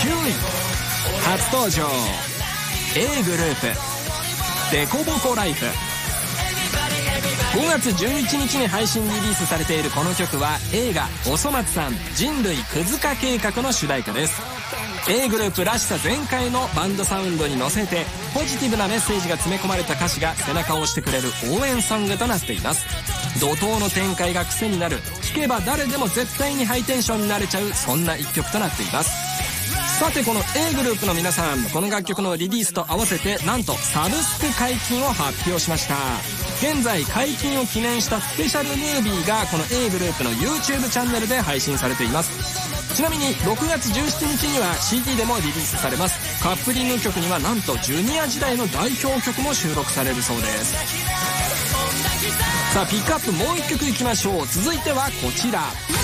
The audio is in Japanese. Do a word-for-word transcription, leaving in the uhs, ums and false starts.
きゅうい、初登場 A グループデコボコライフ。ごがつじゅういちにちに配信リリースされているこの曲は映画「おそ松さん人類クズ化計画」の主題歌です。 A グループらしさ全開のバンドサウンドに乗せてポジティブなメッセージが詰め込まれた歌詞が背中を押してくれる応援ソングとなっています。怒涛の展開が癖になる、聴けば誰でも絶対にハイテンションになれちゃう、そんないっきょくとなっています。さてこの A グループの皆さん、この楽曲のリリースと合わせてなんとサブスク解禁を発表しました。現在解禁を記念したスペシャルムービーがこの A グループの YouTube チャンネルで配信されています。ちなみにろくがつじゅうしちにちには シーディー でもリリースされます。カップリング曲にはなんとジュニア時代の代表曲も収録されるそうです。さあピックアップもういっきょくいきましょう。続いてはこちら。